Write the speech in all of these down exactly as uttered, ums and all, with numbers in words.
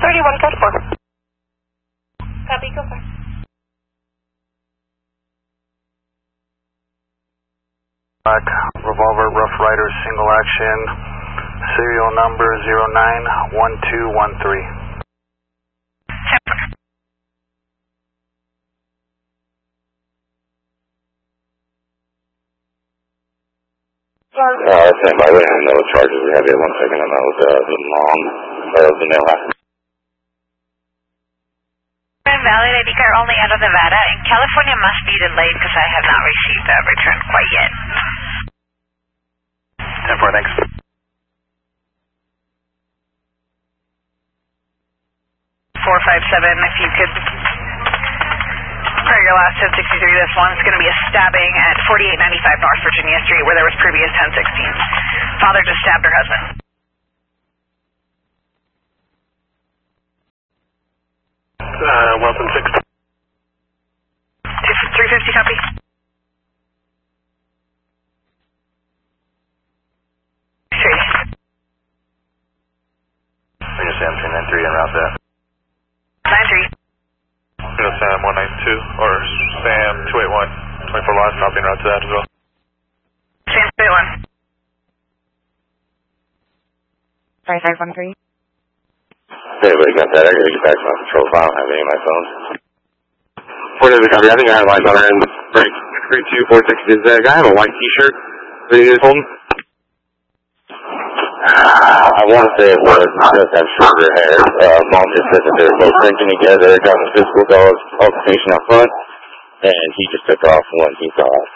thirty-one code four. Copy, go for it. Black Revolver Rough Rider single action, serial number zero nine one two one three. Uh, stand by, we have no charges. We have it one second, and that was uh, the mom, or the male half. Valid I D card only out of Nevada, and California must be delayed because I have not received a return quite yet. ten four, thanks. four five seven, if you could. For your last ten sixty-three, this one's going to be a stabbing at forty-eight ninety-five North Virginia Street where there was previous ten sixteen. Father just stabbed her husband. Uh, weapon six. three fifty, copy. Three. We just Sam three nine three and route that. nine three. Sam one nine two, or Sam two eight one, twenty-four miles, copy and route to that as well. Sam two eight one. five five one three. Everybody got that? I gotta get back to my patrol file. I don't have any of my phones. Four days of copy. I think I have my number in break. three two four six. Does that guy have a white t-shirt that he is holding? I want to say it was. He does have shorter hair. Uh, Mom just said that they were both drinking together, got in a physical altercation out front, and he just took off when he saw us.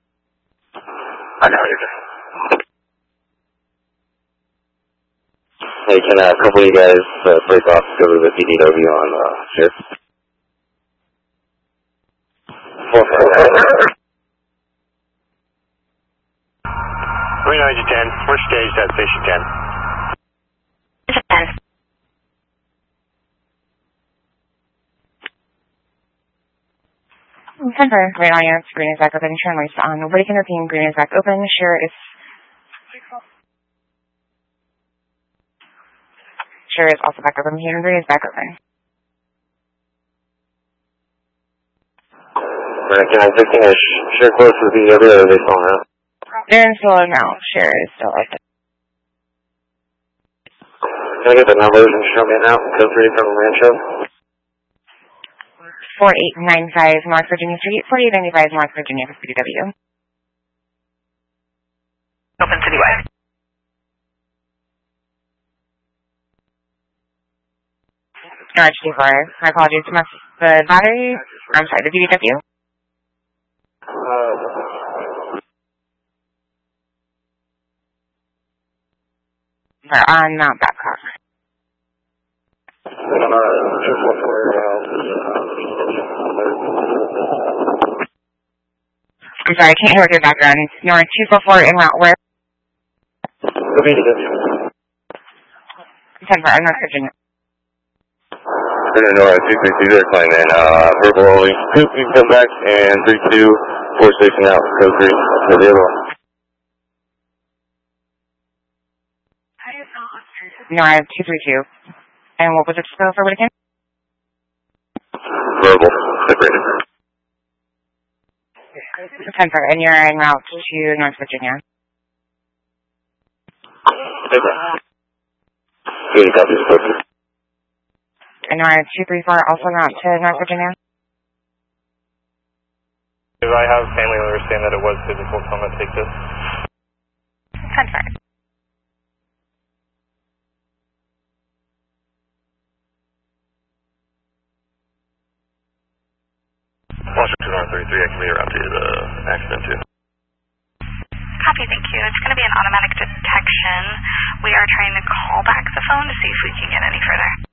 I know you're doing. Hey, can uh, a couple of you guys uh, break off to go to the P D W on uh, shift? Four three nine to ten, we're staged at station ten. ten. ten for right on your green is back open, turn lights on. Nobody can repeat, green is back open, sure is... Sure is also back open here, and green is back open. Can I just finish sure close to the P D W, or are they still out? They're still out, sure is still open. Can I get the numbers and show me now? Code three from Rancho. four eight nine five North Virginia Street, forty-eight ninety-five North Virginia for P D W. Open citywide. Alright, Chief four. My apologies. Must the battery, I'm sorry, the D B W? Uh, We're on Mount Babcock. I'm sorry, I can't hear with your background. You're two four four en route where? the P D W. ten four, I'm North Virginia. We're going to two three two, they're claiming uh, verbal only. Two, you can come back, and three two, four station out, code three, for the other one. No, I have two three two. And what was it spell for what again? Verbal, separated. ten four, and you're en route to North Virginia. Okay. Good copies, code And our two three four also en route to North Virginia. If I have family members saying that it was physical, so I'm going to take this. ten four. Washington one thirty-three, I can be around to the accident too. Copy, thank you. It's going to be an automatic detection. We are trying to call back the phone to see if we can get any further.